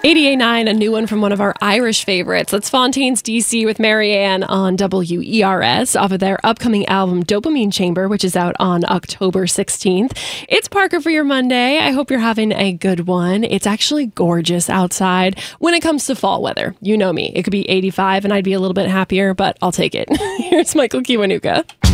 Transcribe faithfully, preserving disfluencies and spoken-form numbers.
eighty-eight point nine, a new one from one of our Irish favorites. That's Fontaines D C with Marianne on W E R S off of their upcoming album Dopamine Chamber, which is out on October sixteenth. It's Parker for your Monday. I hope you're having a good one. It's actually gorgeous outside when it comes to fall weather. You know me. It could be eighty-five and I'd be a little bit happier, but I'll take it. Here's Michael Kiwanuka.